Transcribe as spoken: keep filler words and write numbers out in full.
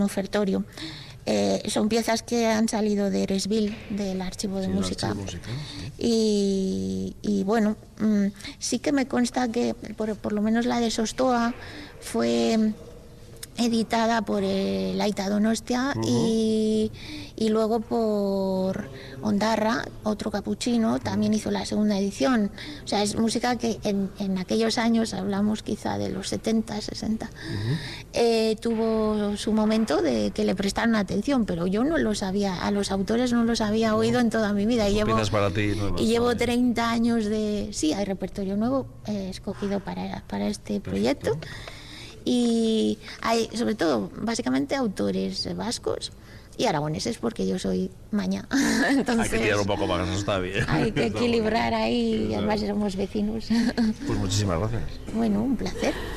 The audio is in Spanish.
ofertorio. Eh, son piezas que han salido de Eresville, del archivo de Sí, música. archivo musical, sí. y, y bueno, mmm, sí que me consta que por, por lo menos la de Sostoa fue editada por el Aita Donostia, uh-huh. y, y luego por Ondarra, otro capuchino, también hizo la segunda edición. O sea, es música que en, en aquellos años, hablamos quizá de los setenta, sesenta, uh-huh. eh, tuvo su momento de que le prestaron atención, pero yo no los había, a los autores no los había no. oído en toda mi vida. Y llevo, para ti, no y llevo treinta años de... Sí, hay repertorio nuevo eh, escogido para, para este proyecto. Perfecto. Y hay, sobre todo, básicamente autores vascos y aragoneses, porque yo soy maña. Entonces, hay que tirar un poco más, eso está bien. Hay que equilibrar ahí, y además somos vecinos. Pues muchísimas gracias. Bueno, un placer.